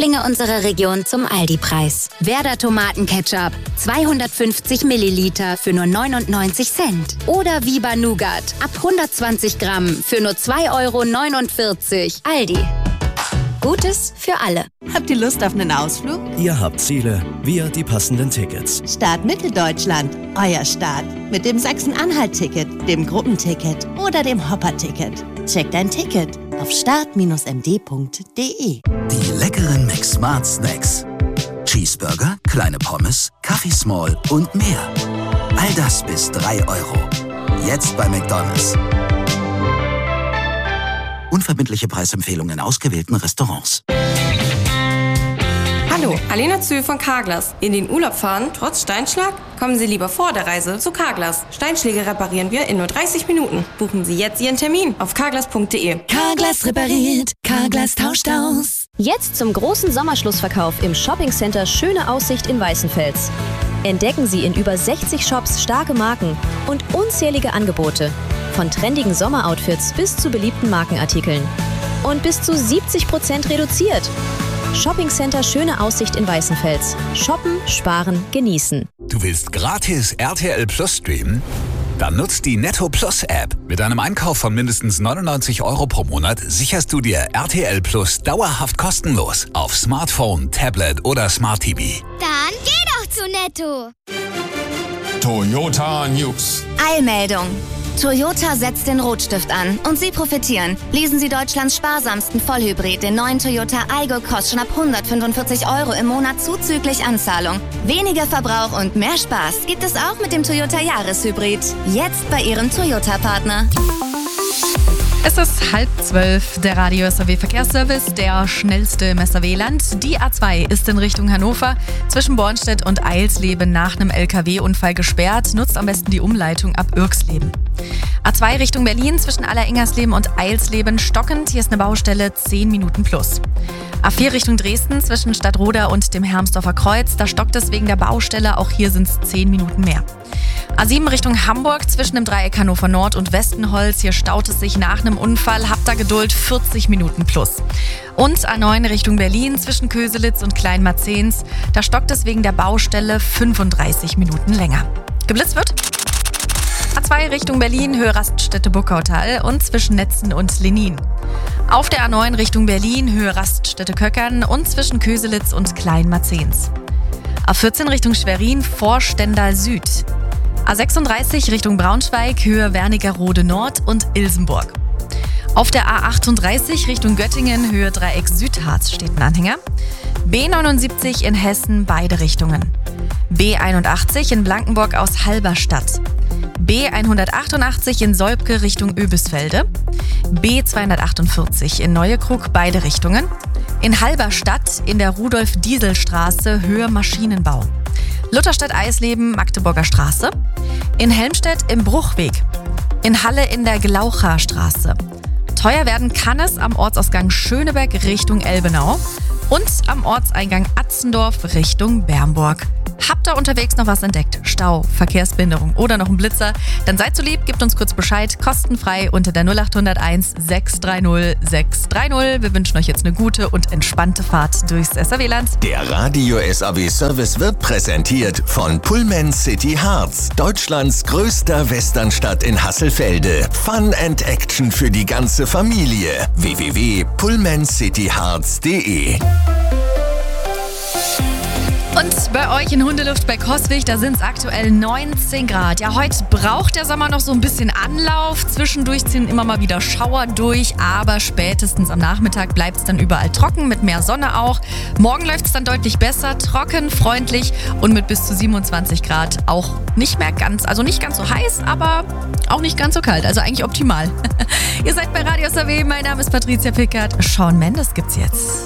Lieblinge unserer Region zum Aldi-Preis. Werder Tomatenketchup, 250 Milliliter für nur 99 Cent. Oder Viva Nougat, ab 120 Gramm für nur 2,49 €. Aldi. Gutes für alle. Habt ihr Lust auf einen Ausflug? Ihr habt Ziele, wir die passenden Tickets. Start Mitteldeutschland, euer Start. Mit dem Sachsen-Anhalt-Ticket, dem Gruppenticket oder dem Hopper-Ticket. Checkt ein Ticket auf start-md.de. Die leckeren McSmart Snacks. Cheeseburger, kleine Pommes, Kaffee Small und mehr. All das bis 3 €. Jetzt bei McDonald's. Unverbindliche Preisempfehlungen in ausgewählten Restaurants. Hallo, Alena Zühl von Carglass. In den Urlaub fahren, trotz Steinschlag? Kommen Sie lieber vor der Reise zu Carglass. Steinschläge reparieren wir in nur 30 Minuten. Buchen Sie jetzt Ihren Termin auf carglass.de. Carglass repariert, Carglass tauscht aus. Jetzt zum großen Sommerschlussverkauf im Shoppingcenter Schöne Aussicht in Weißenfels. Entdecken Sie in über 60 Shops starke Marken und unzählige Angebote. Von trendigen Sommeroutfits bis zu beliebten Markenartikeln. Und bis zu 70% reduziert. Shoppingcenter Schöne Aussicht in Weißenfels. Shoppen, sparen, genießen. Du willst gratis RTL Plus streamen? Dann nutzt die Netto Plus App. Mit einem Einkauf von mindestens 99 € pro Monat sicherst du dir RTL Plus dauerhaft kostenlos auf Smartphone, Tablet oder Smart TV. Dann geh doch zu Netto. Toyota News. Eilmeldung. Toyota setzt den Rotstift an und Sie profitieren. Lesen Sie Deutschlands sparsamsten Vollhybrid, den neuen Toyota Aygo, kostet schon ab 145 € im Monat zuzüglich Anzahlung. Weniger Verbrauch und mehr Spaß gibt es auch mit dem Toyota Jahreshybrid. Jetzt bei Ihrem Toyota-Partner. Es ist 11:30, der Radio SAW Verkehrsservice, der schnellste im SAW-Land. Die A2 ist in Richtung Hannover zwischen Bornstedt und Eilsleben nach einem LKW-Unfall gesperrt. Nutzt am besten die Umleitung ab Irksleben. A2 Richtung Berlin zwischen Allerengersleben und Eilsleben stockend. Hier ist eine Baustelle, 10 Minuten plus. A4 Richtung Dresden zwischen Stadtroda und dem Hermsdorfer Kreuz. Da stockt es wegen der Baustelle. Auch hier sind es 10 Minuten mehr. A7 Richtung Hamburg zwischen dem Dreieck Hannover Nord und Westenholz. Hier staut es sich nach einem Unfall. Habt da Geduld, 40 Minuten plus. Und A9 Richtung Berlin zwischen Köselitz und Kleinmarzens. Da stockt es wegen der Baustelle 35 Minuten länger. Geblitzt wird A2 Richtung Berlin, Höhe Raststätte-Buckautal und zwischen Netzen und Lenin. Auf der A9 Richtung Berlin, Höhe Raststätte-Köckern und zwischen Köselitz und Kleinmarzens. A14 Richtung Schwerin, vor Stendal Süd. A36 Richtung Braunschweig, Höhe Wernigerode Nord und Ilsenburg. Auf der A38 Richtung Göttingen, Höhe Dreieck Südharz steht ein Anhänger. B79 in Hessen, beide Richtungen. B81 in Blankenburg aus Halberstadt. B188 in Solbke Richtung Oebisfelde. B248 in Neuekrug, beide Richtungen. In Halberstadt in der Rudolf-Diesel-Straße, Höhe Maschinenbau. Lutherstadt-Eisleben, Magdeburger Straße. In Helmstedt im Bruchweg. In Halle in der Glaucher Straße. Teuer werden kann es am Ortsausgang Schöneberg Richtung Elbenau. Und am Ortseingang Atzendorf Richtung Bernburg. Habt ihr unterwegs noch was entdeckt? Stau, Verkehrsbehinderung oder noch ein Blitzer? Dann seid so lieb, gebt uns kurz Bescheid, kostenfrei unter der 0801 630 630. Wir wünschen euch jetzt eine gute und entspannte Fahrt durchs SAW-Land. Der Radio SAW Service wird präsentiert von Pullman City Harz, Deutschlands größter Westernstadt in Hasselfelde. Fun and Action für die ganze Familie. www.pullmancityharz.de. Und bei euch in Hundeluft bei Coswig, da sind es aktuell 19 Grad. Ja, heute braucht der Sommer noch so ein bisschen Anlauf. Zwischendurch ziehen immer mal wieder Schauer durch, aber spätestens am Nachmittag bleibt es dann überall trocken, mit mehr Sonne auch. Morgen läuft es dann deutlich besser, trocken, freundlich und mit bis zu 27 Grad auch nicht mehr ganz, also nicht ganz so heiß, aber auch nicht ganz so kalt. Also eigentlich optimal. Ihr seid bei Radio SAW, mein Name ist Patricia Pickert. Shawn Mendes gibt's jetzt.